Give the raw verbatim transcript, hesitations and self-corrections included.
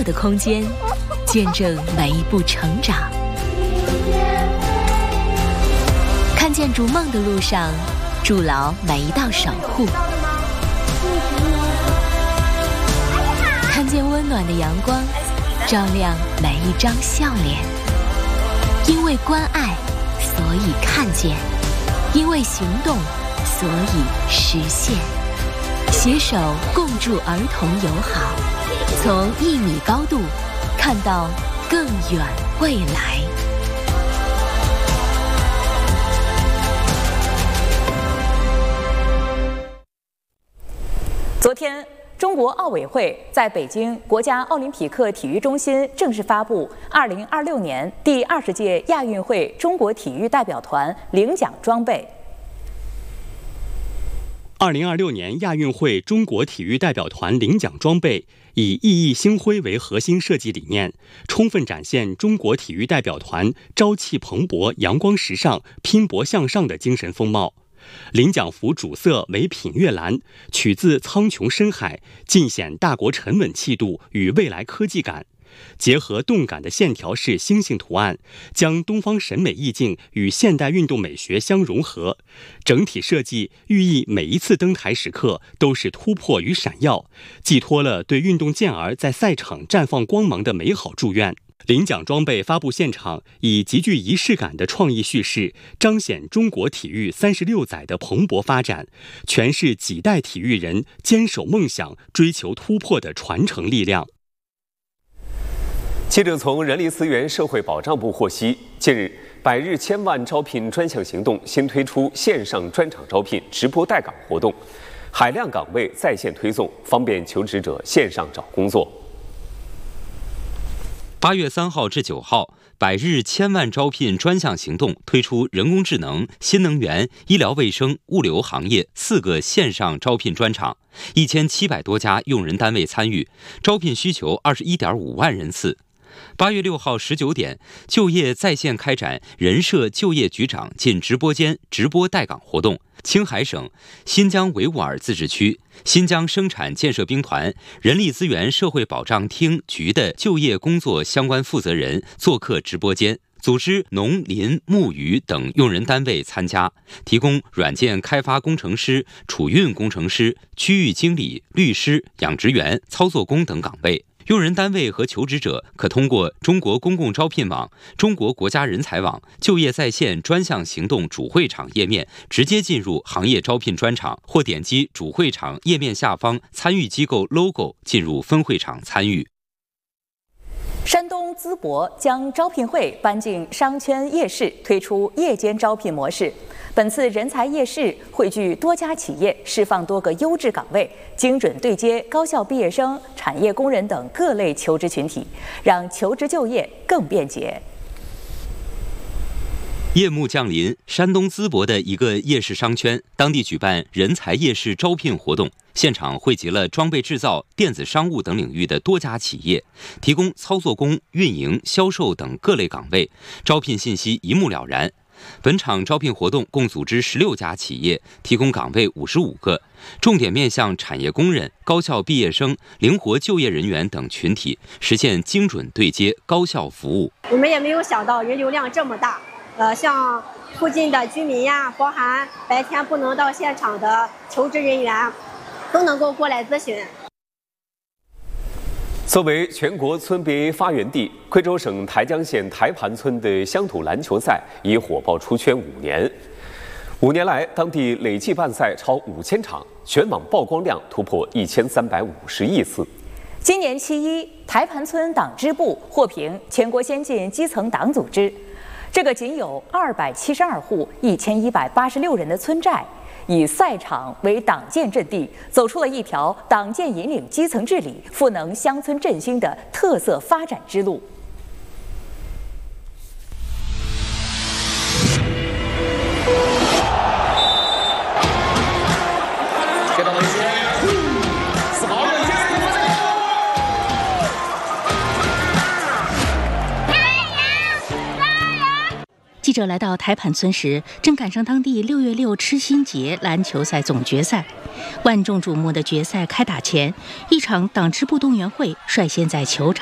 的空间，见证每一步成长。看见逐梦的路上，筑牢每一道守护。看见温暖的阳光，照亮每一张笑脸。因为关爱，所以看见；因为行动，所以实现。携手共筑儿童友好，从一米高度看到更远未来。 昨天，中国奥委会在北京国家奥林匹克体育中心正式发布二零二六年第二十届亚运会中国体育代表团领奖装备。 二零二六年亚运会中国体育代表团领奖装备以熠熠星辉为核心设计理念，充分展现中国体育代表团朝气蓬勃、阳光时尚、拼搏向上的精神风貌。领奖服主色为品悦蓝，取自苍穹深海，尽显大国沉稳气度与未来科技感。结合动感的线条式星星图案，将东方审美意境与现代运动美学相融合。整体设计寓意每一次登台时刻都是突破与闪耀，寄托了对运动健儿在赛场绽放光芒的美好祝愿。领奖装备发布现场以极具仪式感的创意叙事，彰显中国体育三十六载的蓬勃发展，诠释几代体育人坚守梦想、追求突破的传承力量。 记者从人力资源社会保障部获悉，近日百日千万招聘专项行动新推出线上专场招聘直播带岗活动，海量岗位在线推送，方便求职者线上找工作。 八月三号至九号，百日千万招聘专项行动推出人工智能、新能源、医疗卫生、物流行业四个线上招聘专场，一千七百多家用人单位参与，招聘需求二十一点五万人次。八月六号十九点，就业在线开展人社就业局长进直播间直播带岗活动。青海省新疆维吾尔自治区新疆生产建设兵团人力资源社会保障厅局的就业工作相关负责人做客直播间，组织农林牧渔等用人单位参加，提供软件开发工程师、储运工程师、区域经理、律师、养殖员、操作工等岗位。用人单位和求职者可通过中国公共招聘网、中国国家人才网、就业在线专项行动主会场页面直接进入行业招聘专场，或点击主会场页面下方参与机构 logo 进入分会场参与。 山东淄博将招聘会搬进商圈夜市，推出夜间招聘模式。本次人才夜市汇聚多家企业，释放多个优质岗位，精准对接高校毕业生、产业工人等各类求职群体，让求职就业更便捷。 夜幕降临，山东淄博的一个夜市商圈，当地举办人才夜市招聘活动，现场汇集了装备制造、电子商务等领域的多家企业，提供操作工、运营、销售等各类岗位，招聘信息一目了然。本场招聘活动共组织十六家企业，提供岗位五十五个，重点面向产业工人、高校毕业生、灵活就业人员等群体，实现精准对接、高效服务。 我们也没有想到人流量这么大，呃，像附近的居民呀，包含白天不能到现场的求职人员，都能够过来咨询。 作为全国村别发源地，贵州省台江县台盘村的乡土篮球赛已火爆出圈五年。五年来，当地累计办赛超五千场，全网曝光量突破一千三百五十亿次。 今年七一，台盘村党支部获评全国先进基层党组织。这个仅有二百七十二户、一千一百八十六人的村寨，以赛场为党建阵地，走出了一条党建引领基层治理、赋能乡村振兴的特色发展之路。 记者来到台盘村时，正赶上当地六月六吃心节篮球赛总决赛。万众瞩目的决赛开打前，一场党支部动员会率先在球场